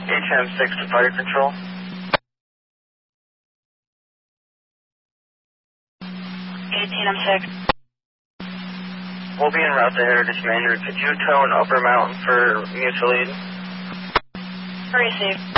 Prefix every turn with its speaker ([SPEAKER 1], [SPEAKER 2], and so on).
[SPEAKER 1] HM6 to fire control.
[SPEAKER 2] 18M6.
[SPEAKER 1] We'll be en route to Heritage Manor. Could you tone Upper Mountain for mutual aid?
[SPEAKER 2] Receive.